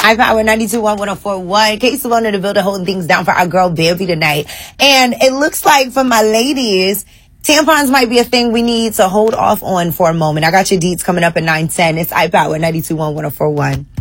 iPower 92.1 K Salona to build holding things down for our girl Bambi tonight. And it looks like for my ladies, tampons might be a thing we need to hold off on for a moment. I got your deets coming up at 9:10. It's iPower 92.1